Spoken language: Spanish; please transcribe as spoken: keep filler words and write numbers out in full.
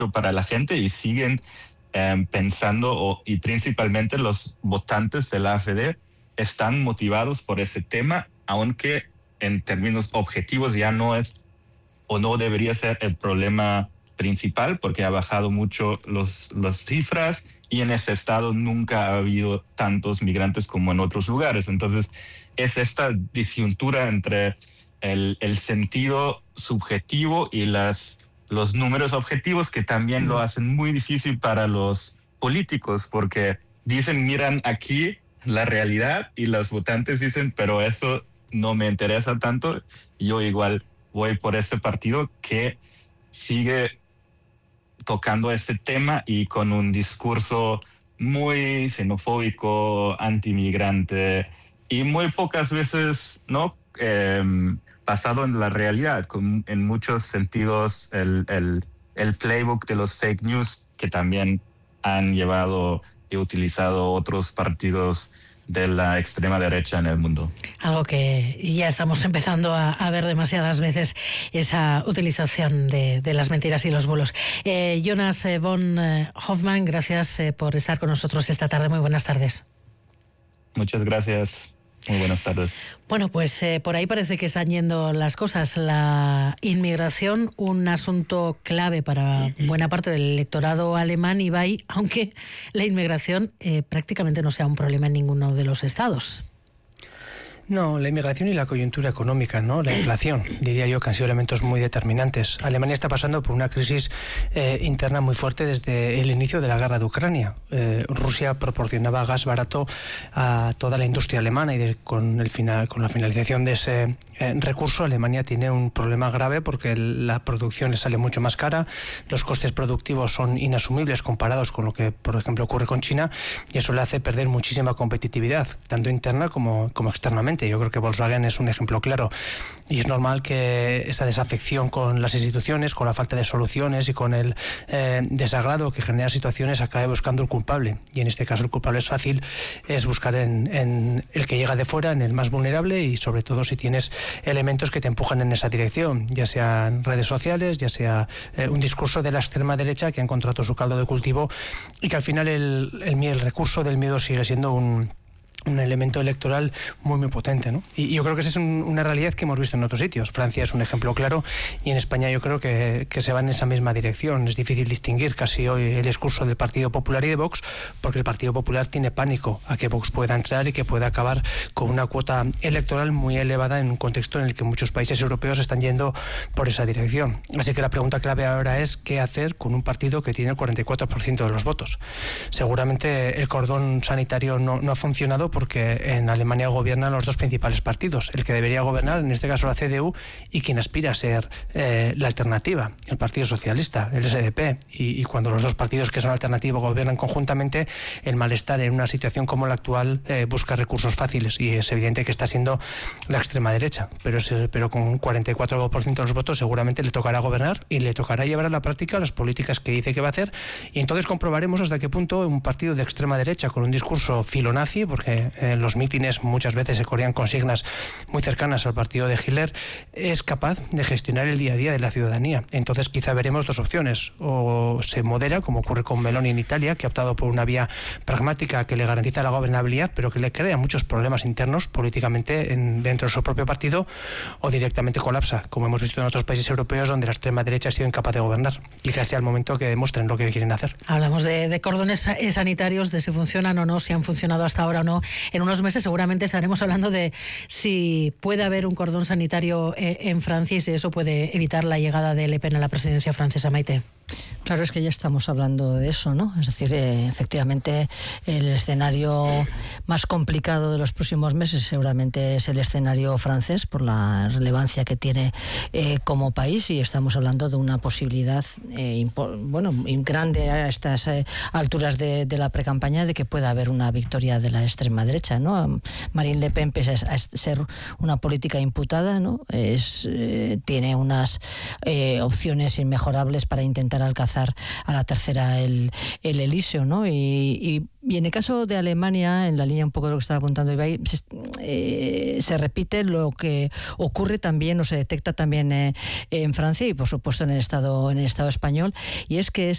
para la gente y siguen eh, pensando, o, y principalmente los votantes de la A F D están motivados por ese tema, aunque en términos objetivos ya no es o no debería ser el problema principal, porque ha bajado mucho los, las cifras y en ese estado nunca ha habido tantos migrantes como en otros lugares. Entonces es esta disyuntura entre el, el sentido subjetivo y las, los números objetivos que también lo hacen muy difícil para los políticos, porque dicen, miran aquí la realidad, y los votantes dicen, pero eso no me interesa tanto, yo igual voy por ese partido que sigue tocando ese tema y con un discurso muy xenofóbico, antimigrante y muy pocas veces, ¿no? Eh, basado en la realidad, con, en muchos sentidos el, el, el playbook de los fake news que también han llevado y utilizado otros partidos de la extrema derecha en el mundo. Algo que ya estamos empezando a, a ver demasiadas veces, esa utilización de, de las mentiras y los bulos. Eh, Jonas von Hoffmann, gracias eh, por estar con nosotros esta tarde. Muy buenas tardes. Muchas gracias. Muy buenas tardes. Bueno, pues eh, por ahí parece que están yendo las cosas. La inmigración, un asunto clave para buena parte del electorado alemán, Ibai, aunque la inmigración eh, prácticamente no sea un problema en ninguno de los estados. No, la inmigración y la coyuntura económica, ¿no? La inflación, diría yo que han sido elementos muy determinantes. Alemania está pasando por una crisis eh, interna muy fuerte desde el inicio de la guerra de Ucrania. Eh, Rusia proporcionaba gas barato a toda la industria alemana y de, con, el final, con la finalización de ese eh, recurso, Alemania tiene un problema grave porque la producción le sale mucho más cara, los costes productivos son inasumibles comparados con lo que, por ejemplo, ocurre con China, y eso le hace perder muchísima competitividad, tanto interna como, como externamente. Yo creo que Volkswagen es un ejemplo claro, y es normal que esa desafección con las instituciones, con la falta de soluciones y con el eh, desagrado que genera situaciones acabe buscando el culpable, y en este caso el culpable es fácil, es buscar en, en el que llega de fuera, en el más vulnerable, y sobre todo si tienes elementos que te empujan en esa dirección, ya sean redes sociales, ya sea eh, un discurso de la extrema derecha que ha encontrado su caldo de cultivo, y que al final el, el, el recurso del miedo sigue siendo un un elemento electoral muy muy potente, ¿no? Y yo creo que esa es un, una realidad que hemos visto en otros sitios. Francia es un ejemplo claro, y en España yo creo que, que se va en esa misma dirección. Es difícil distinguir casi hoy el discurso del Partido Popular y de Vox, porque el Partido Popular tiene pánico a que Vox pueda entrar y que pueda acabar con una cuota electoral muy elevada en un contexto en el que muchos países europeos están yendo por esa dirección. Así que la pregunta clave ahora es qué hacer con un partido que tiene el cuarenta y cuatro por ciento de los votos. Seguramente el cordón sanitario no, no ha funcionado, porque en Alemania gobiernan los dos principales partidos, el que debería gobernar, en este caso la C D U, y quien aspira a ser eh, la alternativa, el Partido Socialista, el S D P, y, y cuando los dos partidos que son alternativos gobiernan conjuntamente, el malestar en una situación como la actual eh, busca recursos fáciles, y es evidente que está siendo la extrema derecha, pero, se, pero con cuarenta y cuatro por ciento de los votos seguramente le tocará gobernar y le tocará llevar a la práctica las políticas que dice que va a hacer, y entonces comprobaremos hasta qué punto un partido de extrema derecha con un discurso filonazi, porque en los mítines muchas veces se corrían consignas muy cercanas al partido de Hitler, es capaz de gestionar el día a día de la ciudadanía. Entonces quizá veremos dos opciones: o se modera, como ocurre con Meloni en Italia, que ha optado por una vía pragmática que le garantiza la gobernabilidad, pero que le crea muchos problemas internos políticamente en, dentro de su propio partido, o directamente colapsa, como hemos visto en otros países europeos donde la extrema derecha ha sido incapaz de gobernar. Quizás sea el momento que demuestren lo que quieren hacer. Hablamos de, de cordones sanitarios, de si funcionan o no, si han funcionado hasta ahora o no. En unos meses seguramente estaremos hablando de si puede haber un cordón sanitario en Francia y si eso puede evitar la llegada de Le Pen a la presidencia francesa. Maite. Claro, es que ya estamos hablando de eso, ¿no? Es decir, eh, efectivamente el escenario más complicado de los próximos meses seguramente es el escenario francés, por la relevancia que tiene eh, como país, y estamos hablando de una posibilidad eh, bueno, grande a estas eh, alturas de, de la precampaña de que pueda haber una victoria de la extrema derecha, ¿no? Marine Le Pen, pese a ser una política imputada, ¿no? Es, eh, tiene unas eh, opciones inmejorables para intentar alcanzar a la tercera el, el Elíseo, ¿no? Y, y, y en el caso de Alemania, en la línea un poco de lo que estaba apuntando Ibai, se, eh, se repite lo que ocurre también o se detecta también eh, en Francia y por supuesto en el Estado, en el Estado español, y es que es